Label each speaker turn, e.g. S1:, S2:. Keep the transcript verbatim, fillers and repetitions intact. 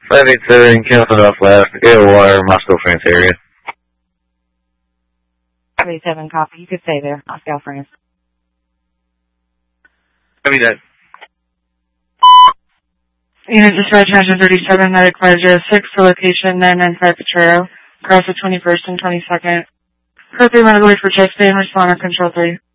S1: five eight seven, cancel off left, A O R, Moscow, France area.
S2: five eight seven, copy. You could stay there, Moscow, France.
S1: Copy that.
S2: Unit dispatch nine thirty-seven, medic five zero six to location nine ninety-five Potrero, across the twenty-first and twenty-second. Curfew medical for chest pain, responder control three.